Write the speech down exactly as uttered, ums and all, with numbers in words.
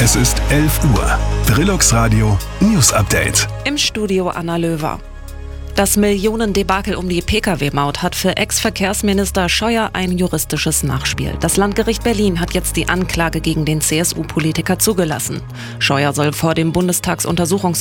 Es ist elf Uhr. Trilux Radio News Update. Im Studio Anna Löwer. Das Millionendebakel um die Pkw-Maut hat für Ex-Verkehrsminister Scheuer ein juristisches Nachspiel. Das Landgericht Berlin hat jetzt die Anklage gegen den C S U-Politiker zugelassen. Scheuer soll vor dem Bundestagsuntersuchungsausschuss